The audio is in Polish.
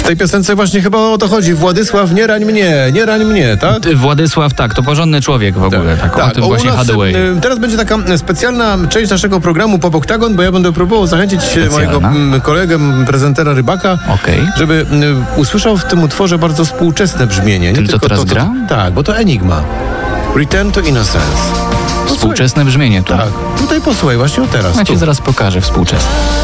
tej piosence właśnie chyba o to chodzi. Władysław, nie rań mnie, tak? Władysław, tak, to porządny człowiek w ogóle. Tak, o tym właśnie Hathaway. Teraz będzie taka specjalna część naszego programu Pop Oktagon, bo ja będę próbował zachęcić mojego kolegę, prezentera Rybaka, żeby usłyszał w tym utworze bardzo współczesne brzmienie. Nie Tym, co teraz gra? Tak, bo to Enigma. Return to Innocence. Współczesne brzmienie to. Tak, tutaj posłuchaj, właśnie o teraz. Ja ci zaraz pokażę współczesne.